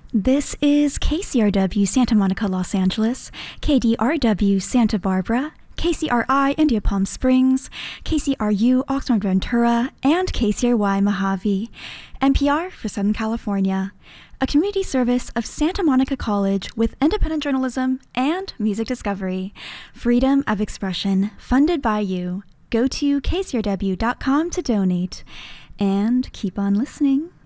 This is KCRW Santa Monica, Los Angeles, KDRW Santa Barbara, KCRI India Palm Springs, KCRU Oxnard Ventura, and KCRY Mojave, NPR for Southern California, a community service of Santa Monica College with independent journalism and music discovery. Freedom of expression, funded by you. Go to kcrw.com to donate, and keep on listening.